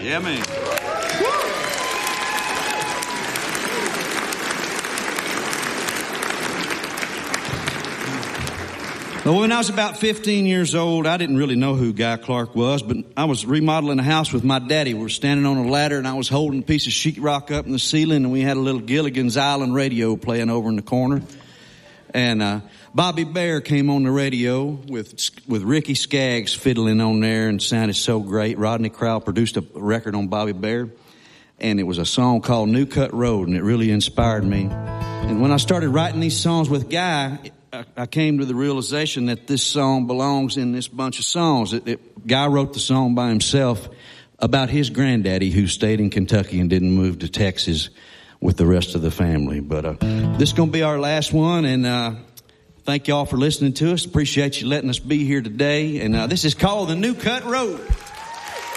Yeah, man. Well, when I was about 15 years old, I didn't really know who Guy Clark was, but I was remodeling a house with my daddy. We were standing on a ladder, and I was holding a piece of sheetrock up in the ceiling, and we had a little Gilligan's Island radio playing over in the corner. And Bobby Bare came on the radio with Ricky Skaggs fiddling on there and sounded so great. Rodney Crowell produced a record on Bobby Bare, and it was a song called New Cut Road, and it really inspired me. And when I started writing these songs with Guy, I came to the realization that this song belongs in this bunch of songs. Guy wrote the song by himself about his granddaddy who stayed in Kentucky and didn't move to Texas with the rest of the family. But this is going to be our last one, and thank y'all for listening to us. Appreciate you letting us be here today. And this is called The New Cut Road.